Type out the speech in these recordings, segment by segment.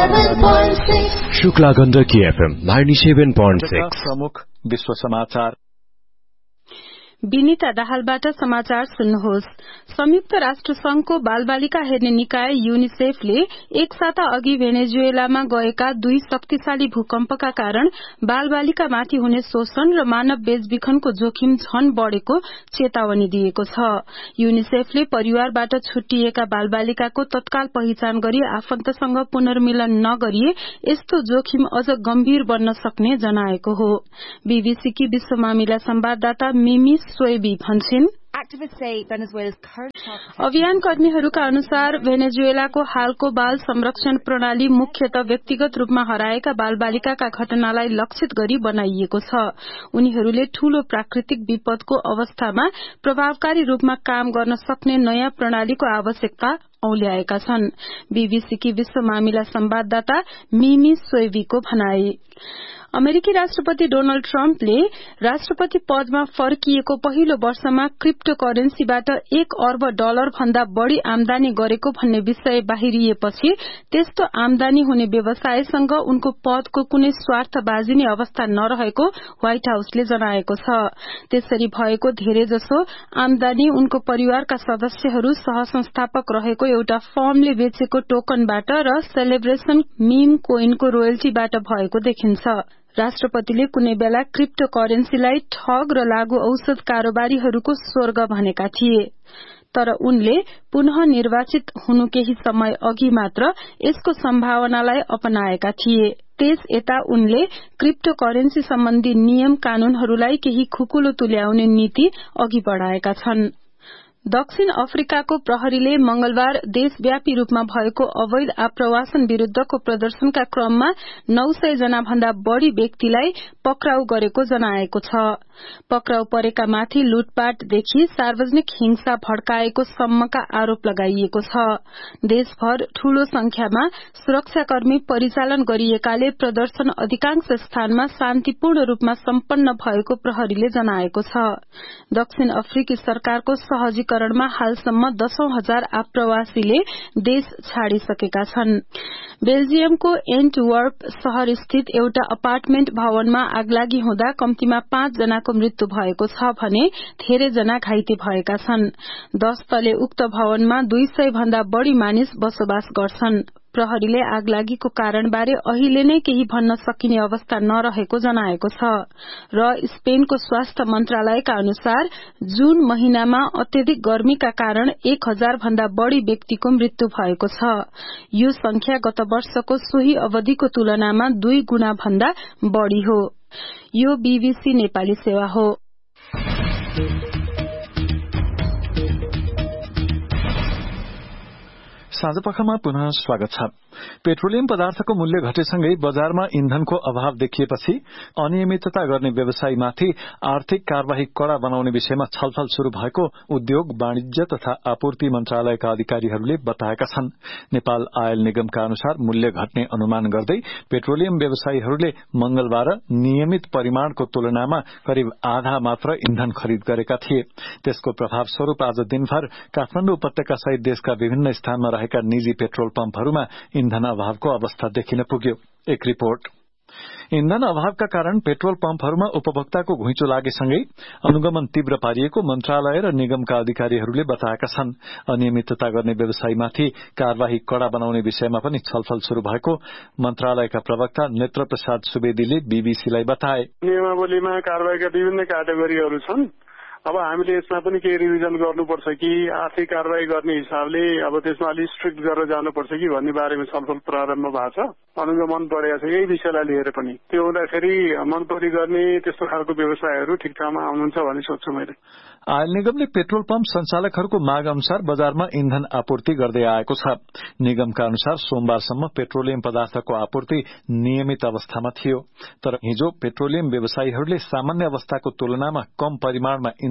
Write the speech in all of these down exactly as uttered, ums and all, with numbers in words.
Shukla Gandaki FM ninety-seven point six. प्रमुख विश्व समाचार। विनिता दाहालबाट समाचार सुन्नुहोस्। संयुक्त राष्ट्र संघको बालबालिका हेर्ने निकाय यूनिसेफले एक साता अघि भेनेजुएलामा गएका दुई शक्तिशाली भूकम्पका कारण बालबालिकामाथि हुने शोषण र मानव बेचबिखनको जोखिम झन बढ़ेको चेतावनी दिएको छ। यूनिसेफले परिवारबाट छुट्टिएका बालबालिकाको तत्काल पहिचान गरी आफन्तसँग पुनर्मिलन नगरिए यस्तो जोखिम अझ गम्भीर बन्न सक्ने जनाएको हो। बीबीसीकी विश्व मामिला संवाददाता मिमी सोएबी भन्छन्, अभियानकर्मीहरूका अनुसार भेनेजुएलाको हालको बाल संरक्षण प्रणाली मुख्यतः व्यक्तिगत रूपमा हराएका बालबालिकाका घटनालाई लक्षित गरी बनाइएको छ। उनीहरूले ठूलो प्राकृतिक विपदको अवस्थामा प्रभावकारी रूपमा काम गर्न सक्ने नयाँ प्रणालीको आवश्यकता औल्याएका छन्। बीबीसीकी विश्व मामिला संवाददाता मिमी सोएबीको भनाई। अमेरिकी राष्ट्रपति डोनाल्ड ट्रम्पले राष्ट्रपति पदमा फर्किएको पहिलो वर्षमा क्रिप्टो करेन्सीबाट एक अर्ब डलर भन्दा बढ़ी आमदानी गरेको भन्ने विषय बाहिरिएपछि त्यस्तो आमदानी हुने व्यवसायसँग उनको पदको कुनै स्वार्थबाजी नै अवस्था नरहेको व्हाइट हाउसले जनाएको छ। त्यसरी भएको धेरैजसो आमदानी उनको परिवारका सदस्यहरू सहसंस्थापक रहेको एउटा फर्मले बेचेको टोकनबाट र सेलिब्रेशन मीम कोइनको रोयल्टीबाट भएको देखिन्छ। राष्ट्रपतिले कुनै बेला क्रिप्टो करेन्सीलाई ठग र लागू औषध कारोबारीहरूको स्वर्ग भनेका थिए, तर उनले पुनः निर्वाचित हुनु केही समय अघि मात्र यसको सम्भावनालाई अपनाएका थिए। त्यस यता उनले क्रिप्टो करेन्सी सम्बन्धी नियम कानूनहरूलाई केही खुकुलो तुल्याउने नीति अघि बढ़ाएका छन्। दक्षिण अफ्रिकाको प्रहरीले मंगलबार देशव्यापी रूपमा भएको अवैध आप्रवासन विरूद्धको प्रदर्शनका क्रममा नौ सय जना भन्दा बढ़ी व्यक्तिलाई पक्राउ गरेको जनाएको छ। पक्राउ परेका माथि लुटपाटदेखि सार्वजनिक हिंसा भड्काएको सम्मका आरोप लगाइएको छ। देशभर ठूलो संख्यामा सुरक्षाकर्मी परिचालन गरिएकाले प्रदर्शन अधिकांश स्थानमा शान्तिपूर्ण रूपमा सम्पन्न भएको प्रहरीले जनाएको छ। दक्षिण अफ्रिकी सरकारको सहजीकरणमा हालसम्म दशौं हजार आप्रवासीले देश छाडिसकेका छन्। बेल्जियमको एन्टवर्प शहर स्थित एउटा अपार्टमेन्ट भवनमा आगलागी हुँदा कम्तीमा पाँच जनाको मृत्यु भएको छ भने धेरै जना घाइते भएका छन्। दश तले उक्त भवनमा दुई सय भन्दा बढ़ी मानिस बसोबास गर्छन्। प्रहरीले आगलागीको कारणबारे अहिले नै केही भन्न सकिने अवस्था नरहेको जनाएको छ र स्पेनको स्वास्थ्य मन्त्रालयका अनुसार जून महिनामा अत्यधिक गर्मीका कारण एक हजार भन्दा बढ़ी व्यक्तिको मृत्यु भएको छ। यो संख्या गत वर्षको सोही अवधिको तुलनामा दुई गुणा भन्दा बढ़ी हो। यो बीबीसी नेपाली सेवा हो। साँझपखमा पुनः स्वागत छ। पेट्रोलियम पदार्थको मूल्य घटेसँगै बजारमा इन्धनको अभाव देखिएपछि अनियमितता गर्ने व्यवसायीमाथि आर्थिक कार्यवाही कड़ा बनाउने विषयमा छलफल शुरू भएको उद्योग वाणिज्य तथा आपूर्ति मन्त्रालयका अधिकारीहरूले बताएका छन्। नेपाल आयल निगमका अनुसार मूल्य घट्ने अनुमान गर्दै पेट्रोलियम व्यवसायीहरूले मंगलबार नियमित परिमाणको तुलनामा करिब आधा मात्र इन्धन खरिद गरेका थिए। त्यसको प्रभाव स्वरूप आज दिनभर काठमाडौँ उपत्यका सहित देशका विभिन्न स्थानमा रहेका निजी पेट्रोल पम्पहरूमा इन्धन अभावको अवस्था देखिन पुग्यो। एक रिपोर्ट। इन्धन अभावका कारण पेट्रोल पम्पहरूमा उपभोक्ताको घुइँचो लागेसँगै अनुगमन तीव्र पारिएको मन्त्रालय र निगमका अधिकारीहरूले बताएका छन्। अनियमितता गर्ने व्यवसायीमाथि कार्यवाही कड़ा बनाउने विषयमा पनि छलफल शुरू भएको मन्त्रालयका प्रवक्ता नेत्र प्रसाद सुवेदीले बीबीसीलाई बताए। नियमावलीमा कार्यवाहीका विभिन्न क्याटेगोरीहरू छन्। अब हामीले यसमा पनि केही रिभिजन गर्नुपर्छ कि आर्थिक कारवाही गर्ने हिसाबले अब त्यसमा अलिक स्ट्रिक्ट गरेर जानुपर्छ कि भन्ने बारेमा छलफल प्रारम्भ भएको छ। अनुगमन बढेको छ यही विषयलाई लिएर पनि। त्यो हुँदाखेरि मनपरी गर्ने त्यस्तो खालको व्यवसायहरू ठिक ठाउँमा आउनुहुन्छ भन्ने सोच्छु मैले। आयल निगमले पेट्रोल पम्प संचालकहरूको माग अनुसार बजारमा इन्धन आपूर्ति गर्दै आएको छ। निगमका अनुसार सोमबारसम्म पेट्रोलियम पदार्थको आपूर्ति नियमित अवस्थामा थियो, तर हिजो पेट्रोलियम व्यवसायीहरूले सामान्य अवस्थाको तुलनामा कम परिमाणमा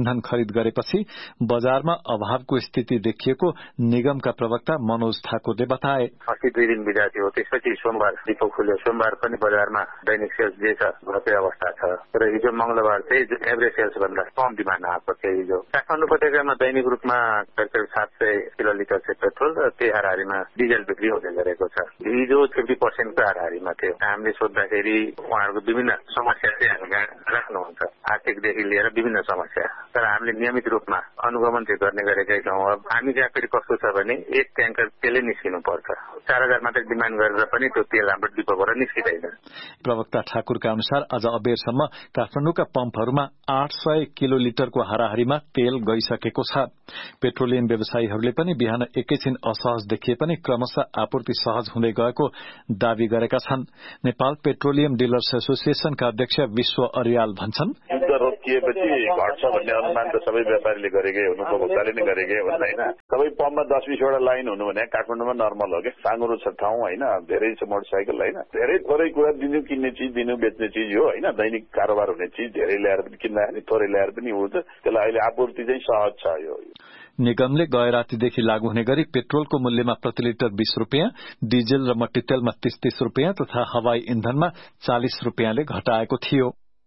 इन्धन खरिद गरेपछि बजारमा अभावको स्थिति देखिएको निगमका प्रवक्ता मनोज ठाकुरले बताए। अस्ति दुई दिन बिदा थियो, त्यसपछि सोमबार डिपो खुल्यो। सोमबार पनि बजारमा दैनिक सेल्स जे छ घटे अवस्था छ। तर हिजो मंगलबार चाहिँ एभरेज सेल्स भन्दा कम डिमान्ड आएको थियो। हिजो काठमाडौँ उपत्यकामा दैनिक रूपमा करिब सात सय किलो लिटर चाहिँ पेट्रोल र त्यही हाराहारीमा डिजल बिक्री हुने गरेको छ। हिजो फिफ्टी पर्सेन्टको हाराहारीमा थियो। हामीले सोद्धाखेरि उहाँहरूको विभिन्न समस्या चाहिँ हामी राख्नुहुन्छ, आर्थिकदेखि लिएर विभिन्न समस्या। तर हामीले नियमित रूपमा अनुगमन चाहिँ गर्ने गरेकै छौँ। अब हामी कहाँ फेरि कस्तो छ भने एक ट्याङ्कर तेलै निस्किनु पर्छ। चार हजार मात्रै डिमान्ड गरेर पनि त्यो तेल हाम्रो डिपोबाट निस्किँदैन। प्रवक्ता ठाकुरका अनुसार आज अबेरसम्म काठमाडौँका पम्पहरूमा आठ सय किलो लिटरको हाराहारीमा तेल गइसकेको छ। पेट्रोलियम व्यवसायीहरूले पनि बिहान एकैछिन असहज देखिए पनि क्रमशः आपूर्ति सहज हुँदै गएको दावी गरेका छन्। नेपाल पेट्रोलियम डीलर्स एसोसिएशनका अध्यक्ष विश्व अरियाल भन्छन्, युद्ध रोकिएपछि घट्छ भन्ने अनुमान त सबै व्यापारीले गरेकै हुनु, उपभोक्ताले नै गरेकै हुन् होइन। सबै पम्पमा दस बीसवटा लाइन हुनु भने काठमाडौँमा नर्मल हो कि, साँगुरो छ ठाउँ होइन, धेरै छ मोटरसाइकल होइन, धेरै थोरै कुरा दिनु किन्ने चिज दिनु बेच्ने चिज हो होइन। दैनिक कारोबार हुने चिज धेरै ल्याएर पनि किन्दाखेरि थोरै ल्याएर पनि हुन्छ। त्यसलाई अहिले आपूर्ति चाहिँ सहज छ। यो निगमले गए रातिदेखि लागू हुने गरी पेट्रोलको मूल्यमा प्रति लिटर बीस रूपियाँ, डिजल र मट्टीतेलमा तीस तीस रूपियाँ तथा हवाई इन्धनमा चालिस रूपियाँले घटाएको थियो।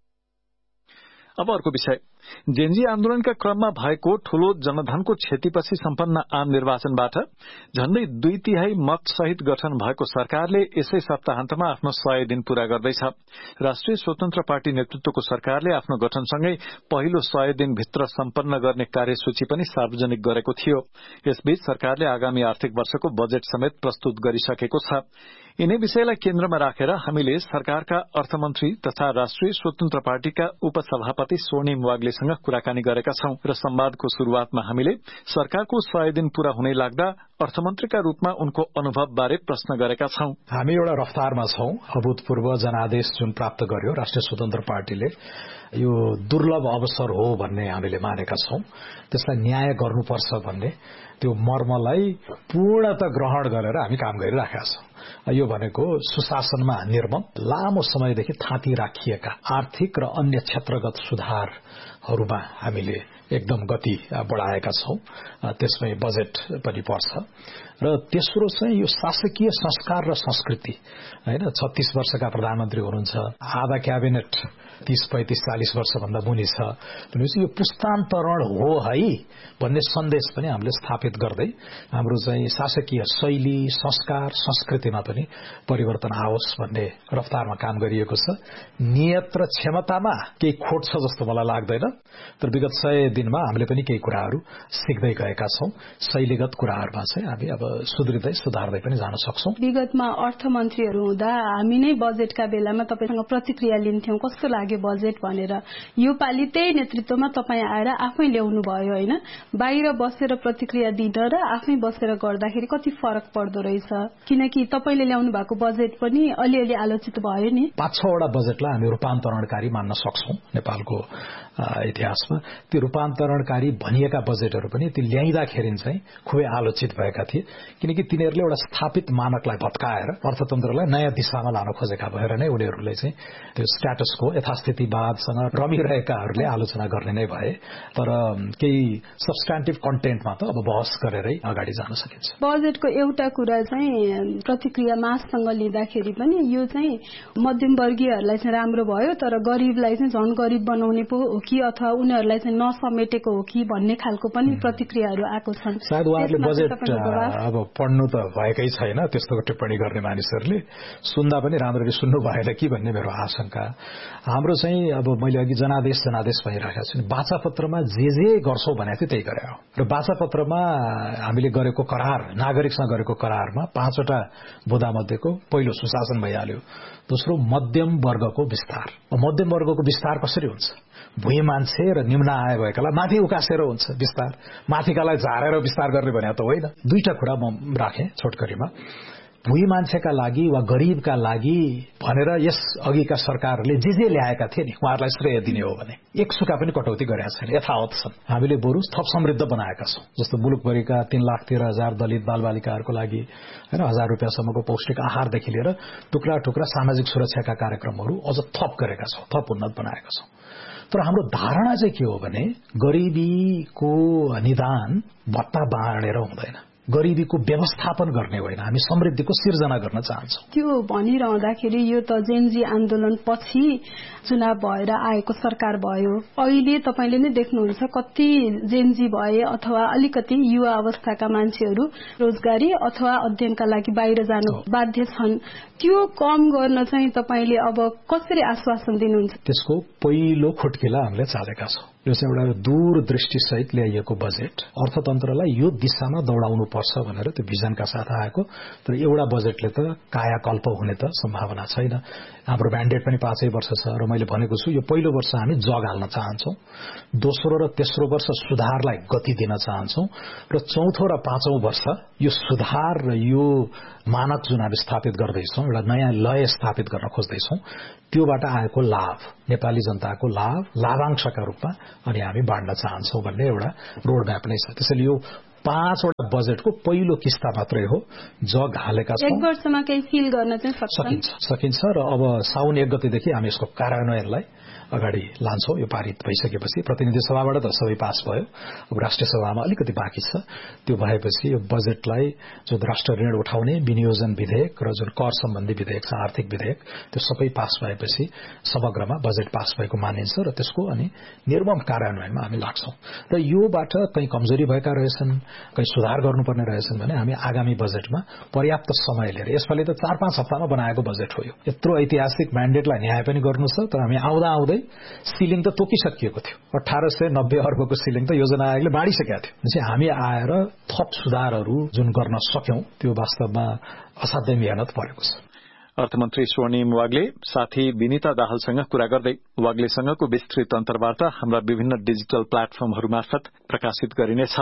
अब अर्को विषय, जेन्जी आन्दोलनका क्रममा भएको ठूलो जनधनको क्षतिपछि सम्पन्न आम निर्वाचनबाट झण्डै दुई तिहाई मत सहित गठन भएको सरकारले यसै सप्ताहन्तमा आफ्नो सय दिन पूरा गर्दैछ। राष्ट्रिय स्वतन्त्र पार्टी नेतृत्वको सरकारले आफ्नो गठनसँगै पहिलो सय दिनभित्र सम्पन्न गर्ने कार्यसूची पनि सार्वजनिक गरेको थियो। यसबीच सरकारले आगामी आर्थिक वर्षको बजेट समेत प्रस्तुत गरिसकेको छ। यिनै विषयलाई केन्द्रमा राखेर हामीले सरकारका अर्थमन्त्री तथा राष्ट्रिय स्वतन्त्र पार्टीका उपसभापति स्वर्णिम वाग्लेसँग कुराकानी गरेका छौं र संवादको शुरूआतमा हामीले सरकारको सय दिन पूरा हुनै लाग्दा अर्थमन्त्रीका रूपमा उनको अनुभव बारे प्रश्न गरेका छौं। हामी एउटा रफ्तारमा छौं। अभूतपूर्व जनादेश जुन प्राप्त गर्यो राष्ट्रिय स्वतन्त्र पार्टीले, यो दुर्लभ अवसर हो भन्ने हामीले मानेका छौं। त्यसलाई न्याय गर्नुपर्छ भन्ने त्यो मर्मलाई पूर्णत ग्रहण गरेर हामी काम गरिराखेका छौं। यो भनेको सुशासनमा निर्मम लामो समयदेखि थाँती राखिएका आर्थिक र अन्य क्षेत्रगत सुधारहरूमा हामीले एकदम गति बढ़ाएका छौं। त्यसमै बजेट पनि पर्छ र तेस्रो चाहिँ यो शासकीय संस्कार र संस्कृति हैन। छत्तीस वर्षका प्रधानमन्त्री हुनुहुन्छ, आधा क्याबिनेट तीस पैंतीस चालीस वर्ष भन्दा मुनि छ भनेपछि यो पुस्तान्तरण हो है भन्ने सन्देश पनि हामीले स्थापित गर्दै हाम्रो चाहिँ शासकीय शैली संस्कार संस्कृतिमा पनि परिवर्तन आओस् भन्ने रफ्तारमा काम गरिएको छ। नियत र क्षमतामा केही खोट छ जस्तो मलाई लाग्दैन, तर विगत सय दिनमा हामीले पनि केही कुराहरू सिक्दै गएका छौं। शैलीगत कुराहरूमा चाहिँ हामी अब सुध्रिँदै सुधार्दै पनि जान सक्छौं। विगतमा अर्थमन्त्रीहरू हुँदा हामी नै बजेटका बेलामा तपाईसँग प्रतिक्रिया लिन्थ्यौं, कस्तो लाग्यो बजेट भनेर। यो पालि त्यही नेतृत्वमा तपाई आएर आफै ल्याउनु भयो हैन। बाहिर बसेर प्रतिक्रिया दिन र आफै बसेर गर्दाखेरि कति फरक पर्दो रहेछ, किनकि तपाईले ल्याउनु भएको बजेट पनि अलिअलि आलोचित भयो नि। पाँच छवटा बजेटलाई हामी रूपान्तरणकारी मान्न सक्छौं। नेपालको इतिहासमा ती रूपान्तरणकारी भनिएका बजेटहरू पनि ती ल्याइँदाखेरि चाहिँ खुबै आलोचित भएका थिए, किनकि तिनीहरूले एउटा स्थापित मानकलाई भत्काएर अर्थतन्त्रलाई नयाँ दिशामा लान खोजेका भएर नै उनीहरूले चाहिँ त्यो स्ट्याटसको यथास्थितिवादसँग रमिरहेकाहरूले आलोचना गर्ने नै भए। तर केही सब्स्टान्टिभ कन्टेन्टमा त अब बहस गरेरै अगाडि जान सकिन्छ। बजेटको एउटा कुरा चाहिँ प्रतिक्रिया माससँग लिँदाखेरि पनि यो चाहिँ मध्यमवर्गीयहरूलाई चाहिँ राम्रो भयो, तर गरीबलाई चाहिँ झन गरीब बनाउने पो हो कि अथवा उनीहरूलाई चाहिँ नसमेटेको हो कि भन्ने खालको पनि प्रतिक्रियाहरू आएको छन्। सायद उहाँहरूले बजेट अब पढ्नु त भएकै छैन, त्यस्तो टिप्पणी गर्ने मानिसहरूले सुन्दा पनि राम्ररी सुन्नु भएन कि भन्ने मेरो आशंका। हाम्रो चाहिँ अब मैले अघि जनादेश जनादेश भइरहेको छु, बाचा पत्रमा जे जे गर्छौ भने चाहिँ त्यही गरे हो। र बाचा पत्रमा हामीले गरेको करार, नागरिकसँग गरेको करारमा पाँचवटा बुँदा मध्येको पहिलो सुशासन भइहाल्यो, दोस्रो मध्यम वर्गको विस्तार। मध्यम वर्गको विस्तार कसरी हुन्छ? भुइँ मान्छे र निम्न आय भएकालाई माथि उकासेर हुन्छ विस्तार, माथिकालाई झारेर विस्तार गर्ने भने त होइन। दुईटा कुरा म राखेँ छोटकरीमा। भुइँ मान्छेका लागि वा गरीबका लागि भनेर यस अघिका सरकारले जे जे ल्याएका थिए नि उहाँहरूलाई श्रेय दिने हो भने एक सुका पनि कटौती गरेका छैन, यथावत छन्। हामीले बरु थप समृद्ध बनाएका छौं। जस्तो मुलुकभरिका तीन लाख तेह्र हजार दलित बालबालिकाहरूको लागि हैन हजार रुपियाँसम्मको पौष्टिक आहारदेखि लिएर टुक्रा टुक्रा सामाजिक सुरक्षाका कार्यक्रमहरू अझ थप गरेका छौं, थप उन्नत बनाएका छौं। तर हाम्रो धारणा चाहिँ के हो भने गरिबीको निदान भत्ता बाँडेर हुँदैन, गरिबीको व्यवस्थापन गर्ने होइन, हामी समृद्धिको सिर्जना गर्न चाहन्छौं। त्यो भनिरहँदाखेरि यो त जेनजी आन्दोलन पछि चुनाव भएर आएको सरकार भयो। अहिले तपाईले नै देख्नुहुन्छ कति जेनजी भए अथवा अलिकति युवा अवस्थाका मान्छेहरू रोजगारी अथवा अध्ययनका लागि बाहिर जानु बाध्य छन्। त्यो कम गर्न चाहिँ तपाईले अब कसरी आश्वासन दिनुहुन्छ? त्यसको पहिलो खुट्किला हामीले चालेका छौं। यो चाहिँ एउटा दूरदृष्टि सहित ल्याइएको बजेट अर्थतन्त्रलाई यो दिशामा दौडाउनु पर्छ भनेर त्यो भिजनका साथ आएको। तर एउटा बजेटले त कायाकल्प हुने त सम्भावना छैन। हाम्रो म्यान्डेट पनि पाँचै वर्ष छ र मैले भनेको छु यो पहिलो वर्ष हामी जग हाल्न चाहन्छौं, दोस्रो र तेस्रो वर्ष सुधारलाई गति दिन चाहन्छौं र चौथो र पाँचौं वर्ष यो सुधार र यो मानक जुन हामी स्थापित गर्दैछौं, एउटा नयाँ लय स्थापित गर्न खोज्दैछौं, त्योबाट आएको लाभ नेपाली जनताको लाभ लाभांशका रूपमा अनि हामी बाँड्न चाहन्छौं भन्ने एउटा रोड म्याप नै छ। त्यसैले यो पाँचवटा बजेटको पहिलो किस्ता मात्रै हो, जग हालेका छौं। एक वर्षमा केही फिल गर्न चाहिँ सकिन्छ सकिन्छ र अब साउन एक गतेदेखि हामी यसको कार्यान्वयनलाई अगाडि लान्छौं। यो पारित भइसकेपछि प्रतिनिधि सभाबाट त सबै पास भयो, अब राष्ट्रिय सभामा अलिकति बाँकी छ। त्यो भएपछि यो बजेटलाई जो राष्ट्र ऋण उठाउने विनियोजन विधेयक र जुन कर सम्बन्धी विधेयक छ, आर्थिक विधेयक, त्यो सबै पास भएपछि समग्रमा बजेट पास भएको मानिन्छ र त्यसको अनि निर्मम कार्यान्वयनमा हामी लाग्छौं। र योबाट कहीं कमजोरी भएका रहेछन्, कहीं सुधार गर्नुपर्ने रहेछन् भने हामी आगामी बजेटमा पर्याप्त समय लिएर, यसपालि त चार पाँच हप्तामा बनाएको बजेट हो। यो यत्रो ऐतिहासिक म्यान्डेटलाई न्याय पनि गर्नु छ, तर हामी आउँदा आउँदै सिलिङ त तोकिसकिएको थियो। अठारह सय नब्बे अर्बको सिलिङ त योजना आयोगले बाँडिसकेका थियो। चाहिँ हामी आएर थप सुधारहरू जुन गर्न सक्यौं त्यो वास्तवमा असाध्यै मेहनत परेको छ। अर्थमन्त्री स्वर्णिम वाग्ले साथी विनिता दाहालसँग कुरा गर्दै वाग्लेसँगको विस्तृत अन्तर्वार्ता हाम्रा विभिन्न डिजिटल प्लेटफर्महरू मार्फत प्रकाशित गरिनेछ।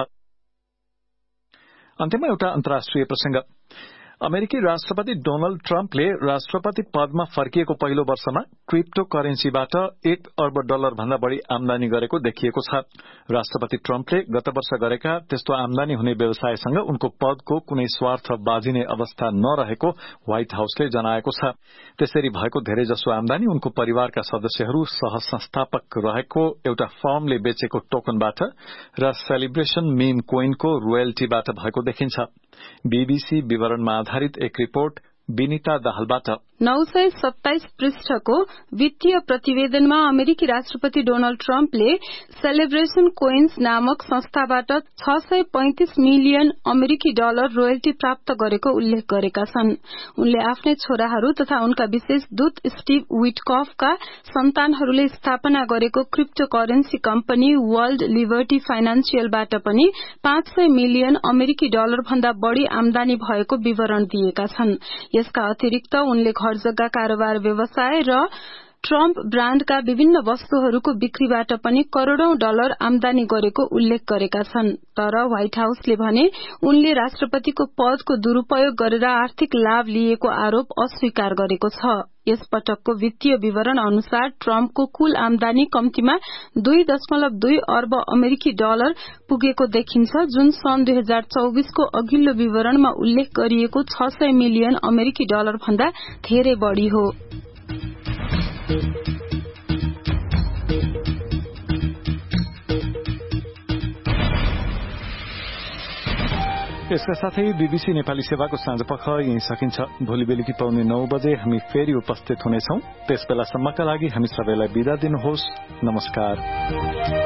अन्त्यमा एउटा अन्तर्राष्ट्रिय प्रसंग। अमेरिकी राष्ट्रपति डोनाल्ड ट्रम्पले राष्ट्रपति पदमा फर्किएको पहिलो वर्षमा क्रिप्टो करेन्सीबाट एक अर्ब डलर भन्दा बढ़ी आमदानी गरेको देखिएको छ। राष्ट्रपति ट्रम्पले गत वर्ष गरेका त्यस्तो आमदानी हुने व्यवसायसँग उनको पदको कुनै स्वार्थ बाजिने अवस्था नरहेको व्हाइट हाउसले जनाएको छ। त्यसरी भएको धेरैजसो आमदानी उनको परिवारका सदस्यहरू सह संस्थापक रहेको एउटा फर्मले बेचेको टोकनबाट र सेलिब्रेशन मीम कोइनको रोयल्टीबाट भएको देखिन्छ। बीबीसी विवरणमा आधारित एक रिपोर्ट विनिता दाहालबाट। नौ सय सत्ताइस पृष्ठको वित्तीय प्रतिवेदनमा अमेरिकी राष्ट्रपति डोनाल्ड ट्रम्पले सेलिब्रेशन कोइन्स नामक संस्थाबाट छ सय पैंतिस मिलियन अमेरिकी डलर रोयल्टी प्राप्त गरेको उल्लेख गरेका छन्। उनले आफ्नै छोराहरू तथा उनका विशेष दूत स्टीभ विटकफका सन्तानहरूले स्थापना गरेको crypto currency company world liberty फाइनान्शियलबाट पनि पाँच सय मिलियन अमेरिकी डलर भन्दा बढ़ी आमदानी भएको विवरण दिएका छन्। यसका अतिरिक्त उनले घर जग्गा कारोबार व्यवसाय र ट्रम्प ब्राण्डका विभिन्न वस्तुहरूको बिक्रीबाट पनि करोड़ौं डलर आमदानी गरेको उल्लेख गरेका छन्। तर व्हाइट हाउसले भने उनले राष्ट्रपतिको पदको दुरूपयोग गरेर आर्थिक लाभ लिएको आरोप अस्वीकार गरेको छ। यस पटकको वित्तीय विवरण अनुसार ट्रम्पको कुल आमदानी कम्तीमा दुई दशमलव दुई अर्ब अमेरिकी डलर पुगेको देखिन्छ, जुन सन् दुई हजार चौबीसको अघिल्लो विवरणमा उल्लेख गरिएको छ सय मिलियन अमेरिकी डलर भन्दा धेरै बढ़ी हो। यसका साथै बीबीसी नेपाली सेवाको साँझपख यही सकिन्छ। भोलि बेलुकी पाउने नौ बजे हामी फेरि उपस्थित हुनेछौं। त्यस बेलासम्मका लागि हामी सबैलाई बिदा दिनुहोस्। नमस्कार।